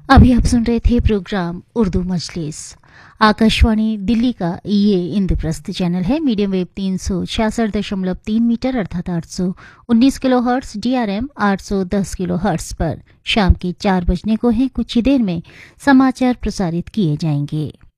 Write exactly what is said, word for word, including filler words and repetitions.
अभी आप सुन रहे थे प्रोग्राम उर्दू मजलिस। आकाशवाणी दिल्ली का ये इंद्रप्रस्थ चैनल है। मीडियम वेव तीन सौ छियासठ दशमलव तीन मीटर अर्थात आठ सौ उन्नीस kilo hertz, D R M आठ सौ दस किलो हर्ट्स पर शाम के चार बजने को है। कुछ ही देर में समाचार प्रसारित किए जाएंगे।